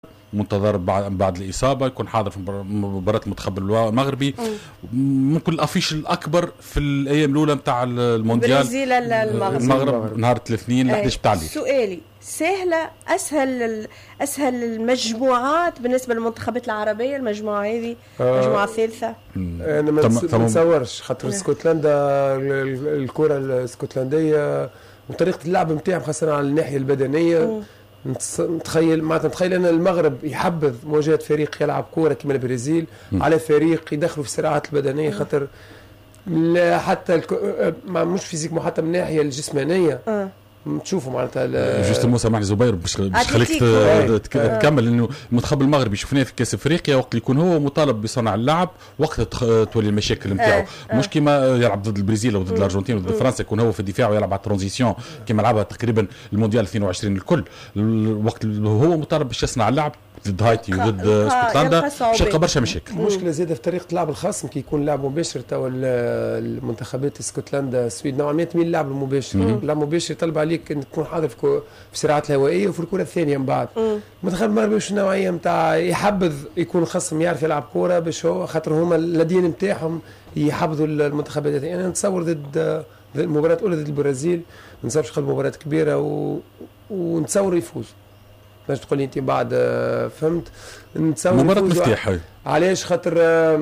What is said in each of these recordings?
منتظر بعد الإصابة، يكون حاضر في مباراة المنتخب المغربي. ممكن الأفيش الأكبر في الأيام الأولى متاع المونديال برازيل المغرب نهار الاثنين ل 11 تاع الليل. سؤالي سهلة أسهل المجموعات بالنسبة للمنتخبات العربية، المجموعة هذه المجموعة الثالثة؟ أنا ما نتصورش خاطر اسكتلندا الكرة الاسكتلندية وطريقة اللعب نتاعهم خاصة على الناحية البدنية. نتخيل أن المغرب يحبذ مواجهة فريق يلعب كورة كما البرازيل على فريق يدخلوا في الصراعات البدنية، خاطر حتى مش فيزيك حتى من الناحية الجسمانية تشوفوا معناتها جوستمون. سامحني زبير باش خليك تكمل، انه المنتخب المغربي شفناه في كاس افريقيا وقت اللي يكون هو مطالب بصنع اللعب وقت تولي المشاكل نتاعو مش كيما يلعب ضد البرازيل او ضد الارجنتين وضد فرنسا يكون هو في الدفاع ويلعب على الترانزيسيون كيما لعبها تقريبا المونديال 22 الكل. الوقت اللي هو مطالب باش يصنع اللعب ضد هايتي وضد اسكتلندا باش يلقى برشا مشاكل. مشكله زاده في طريقه لعب الخصم كي يكون لعب مباشر. تو المنتخبات اسكتلندا السويد نوعا ما تميل لعب المباشر. اللعب المباشر يطلب عليك ان تكون حاضر في الصراعات الهوائيه وفي الكره الثانيه من بعد. المنتخب المغربي واش النوعيه نتاع يحبذ يكون خصم يعرف يلعب كوره باش هو خاطر هما الذين نتاعهم يحبذوا المنتخبات. يعني انا نتصور ضد المباراه الاولى ضد البرازيل ما نتصورش خد مباراه كبيره ونتصور يفوز. باش تقول لي انت بعد فهمت نتصور مباراة مفتاح. علاش؟ خاطر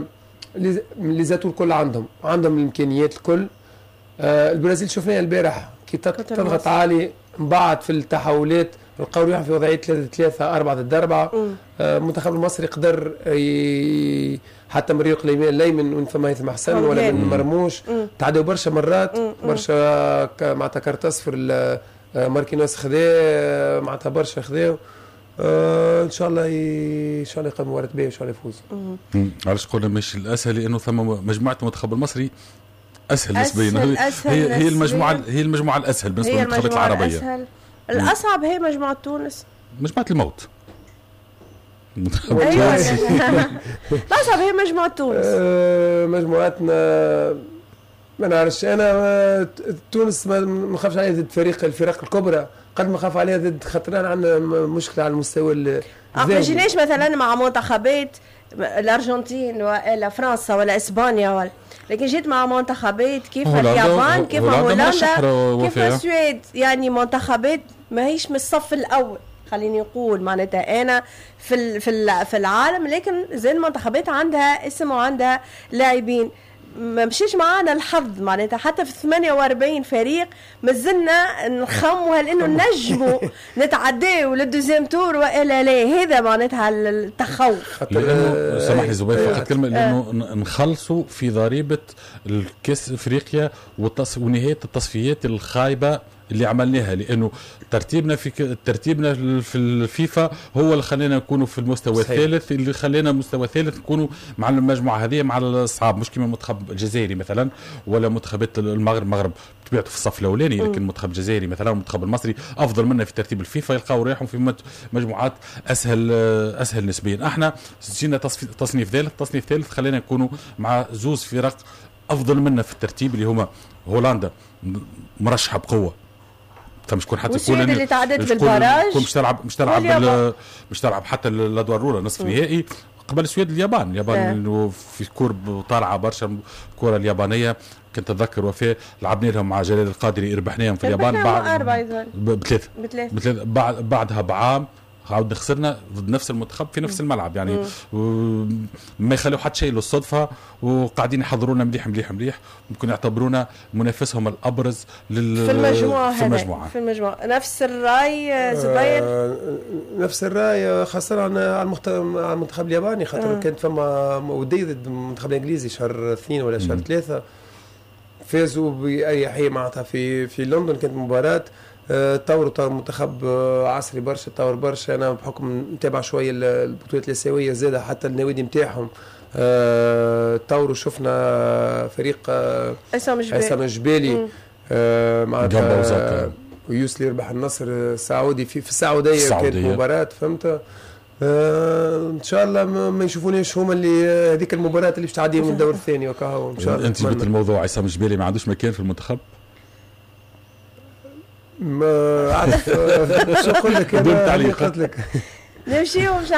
اللي زاتوا الكل عندهم الامكانيات الكل. البرازيل شفناها البارح كي تضغط عالي من بعد في التحولات لقاو روحهم في وضعيه 3-3 4-4. المنتخب المصري قدر حتى مريق اليمين وين فما هيثم حسن ولا من مرموش تعدوا برشا مرات برشا معناتها كارت اصفر ماركينوس خذاه معناتها برشا خذاه. ان شاء الله يقدم مباراة باهية وان شاء الله يفوز. علاش قلنا مش الاسهل؟ لانه ثم مجموعه المنتخب المصري اسهل نسبيا. هي المجموعه الاسهل بالنسبه للمنتخبات العربيه. الاصعب هي مجموعه تونس، مجموعه الموت. الاصعب هي مجموعه تونس. مجموعتنا ما نعرفش انا. تونس ما نخافش عليها ضد الفرق الكبرى قد ما خاف عليها ضد خاطر عندنا مشكله على المستوى ما جيناش مثلا مع منتخبات الارجنتين ولا فرنسا ولا اسبانيا ولا، لكن جيت مع منتخبات كيف اليابان كيف هولندا كيف السويد، يعني منتخبات ما هيش من الصف الاول خليني نقول معناتها انا في العالم، لكن زي المنتخبات عندها اسم وعندها لاعبين. ما مشيش معانا الحظ معناتها حتى في 48 فريق مازلنا نخموا هل انه نجموا نتعداو للدوزيام تور والا لا. هذا معناتها التخوف. لانه سامحني زبير فقط كلمه، لانه نخلصوا في ضريبه الكاس افريقيا ونهايه التصفيات الخايبه اللي عملناها، لانه ترتيبنا في الفيفا هو اللي خلينا نكونوا في المستوى الثالث، اللي خلينا مستوى ثالث نكونوا مع المجموعه هذه مع الاصحاب، مش كما المنتخب الجزائري مثلا ولا منتخبات المغرب طبيعته في الصف الاولاني، لكن المنتخب الجزائري مثلا والمنتخب المصري افضل منا في ترتيب الفيفا، يلقاو ريحهم في مجموعات اسهل نسبيا. احنا جينا تصنيف ثالث خلينا نكونوا مع زوز فرق افضل منا في الترتيب اللي هما هولندا مرشحه بقوه، فمش كون حتى يكون اللي تعدت بالباراج مش تلعب حتى الادوار الاولى نصف نهائي قبل السويد. اليابان في كور طالعه برشا الكره اليابانيه. كنت اتذكر وفاء لعبنا لهم مع جلال القادري ربحناهم في اليابان بثلاثه بعدها بعام عاودنا خسرنا ضد نفس المنتخب في نفس الملعب. يعني ما يخلوا حتى شيء للصدفه، وقاعدين يحضرونا مليح ممكن يعتبرونا منافسهم الابرز في المجموعه. نفس الراي زبير؟ نفس الراي خاصه على المنتخب الياباني، خاطر كانت فما وديه ضد المنتخب الانجليزي شهر 2 ولا شهر 3 فازوا بأريحية معناتها في لندن. كانت مباراة طور منتخب عصري برشا، طور برشا. انا بحكم نتابع شويه البطولات الاسيويه زاده حتى النوادي نتاعهم طوروا. شفنا فريق عصام الجبالي معناتها ويوسلي يربح النصر السعودي في السعوديه. كانت مباراه فهمت. ان شاء الله ما يشوفونيش هما اللي هذيك المباراه اللي باش تعدي من الدور الثاني وكاهو ان شاء الله. انت جبت الموضوع عصام الجبالي ما عندوش مكان في المنتخب؟ ما عارف شو اقول لك انا قلت لك نمشيو